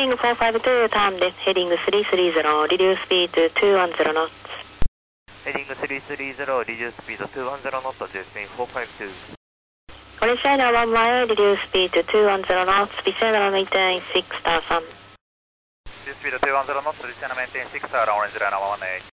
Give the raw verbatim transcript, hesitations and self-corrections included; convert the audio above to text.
heading four five two, timeです。heading three three zero, reduce speed to two one zero knots. Heading three three zero, reduce speed to two one zero knots, Jetwing four five two. これシャイナーワンマイ、reduce speed to two one zero knots, Vicena maintain six star sun. Reduce speed to two one zero knots, Vicena maintain six star, Orange Liner one one eight.